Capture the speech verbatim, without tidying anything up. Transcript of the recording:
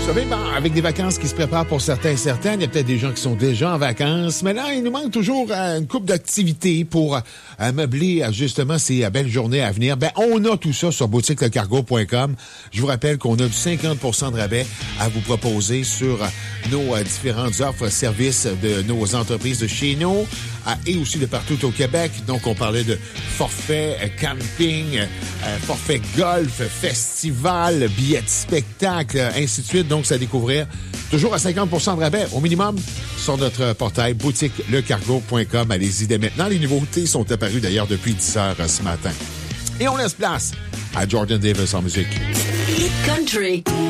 savez, ben, avec des vacances qui se préparent pour certains et certaines, il y a peut-être des gens qui sont déjà en vacances, mais là, il nous manque toujours euh, une couple d'activités pour euh, meubler euh, justement ces euh, belles journées à venir. Ben, on a tout ça sur boutique le cargo point com. Je vous rappelle qu'on a du cinquante pour cent de rabais à vous proposer sur euh, nos euh, différentes offres, services de nos entreprises de chez nous euh, et aussi de partout au Québec. Donc, on parlait de forfait euh, camping, euh, forfait golf, festival, billets de spectacle, ainsi de suite. Donc, c'est à découvrir toujours à cinquante pour cent de rabais au minimum sur notre portail boutique le cargo point com. Allez-y dès maintenant. Les nouveautés sont apparues d'ailleurs depuis dix heures ce matin. Et on laisse place à Jordan Davis en musique. Hit Country.